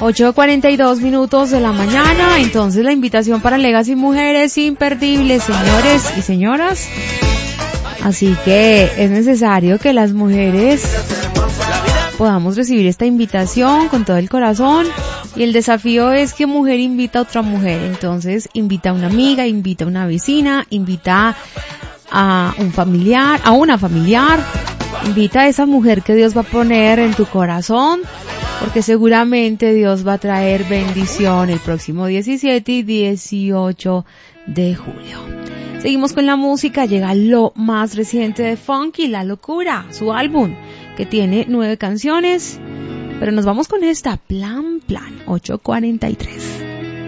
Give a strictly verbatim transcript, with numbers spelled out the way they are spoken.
ocho cuarenta y dos minutos de la mañana. Entonces la invitación para Legacy Mujeres imperdible, señores y señoras. Así que es necesario que las mujeres podamos recibir esta invitación con todo el corazón. Y el desafío es que mujer invita a otra mujer. Entonces invita a una amiga, invita a una vecina, invita a un familiar, a una familiar. Invita a esa mujer que Dios va a poner en tu corazón, porque seguramente Dios va a traer bendición el próximo diecisiete y dieciocho de julio. Seguimos con la música, llega lo más reciente de Funky, La Locura, su álbum, que tiene nueve canciones, pero nos vamos con esta, Plan Plan, ocho cuarenta y tres.